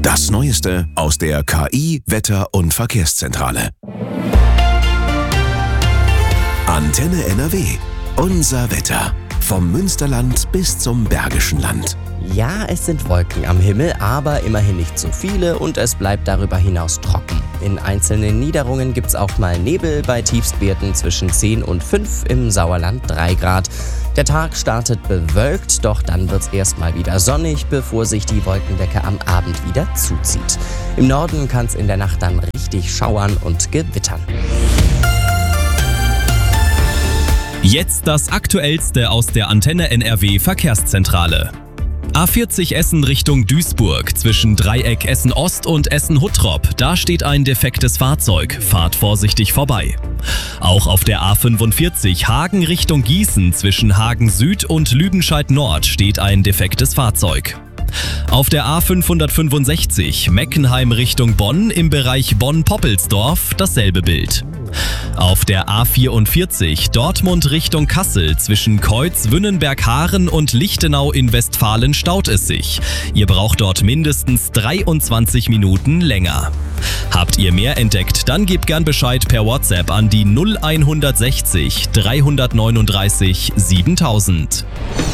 Das Neueste aus der KI, Wetter- und Verkehrszentrale. Antenne NRW. Unser Wetter. Vom Münsterland bis zum Bergischen Land. Ja, es sind Wolken am Himmel, aber immerhin nicht so viele und es bleibt darüber hinaus trocken. In einzelnen Niederungen gibt's auch mal Nebel bei Tiefstwerten zwischen 10 und 5, im Sauerland 3 Grad. Der Tag startet bewölkt, doch dann wird's erstmal wieder sonnig, bevor sich die Wolkendecke am Abend wieder zuzieht. Im Norden kann's in der Nacht dann richtig schauern und gewittern. Jetzt das Aktuellste aus der Antenne NRW Verkehrszentrale. A40 Essen Richtung Duisburg, zwischen Dreieck Essen Ost und Essen Huttrop. Da steht ein defektes Fahrzeug. Fahrt vorsichtig vorbei. Auch auf der A45 Hagen Richtung Gießen, zwischen Hagen Süd und Lüdenscheid Nord steht ein defektes Fahrzeug. Auf der A565 Meckenheim Richtung Bonn, im Bereich Bonn-Poppelsdorf dasselbe Bild. Auf der A44 Dortmund Richtung Kassel, zwischen Keutz, Wünnenberg-Haaren und Lichtenau in Westfalen staut es sich. Ihr braucht dort mindestens 23 Minuten länger. Habt ihr mehr entdeckt, dann gebt gern Bescheid per WhatsApp an die 0160 339 7000.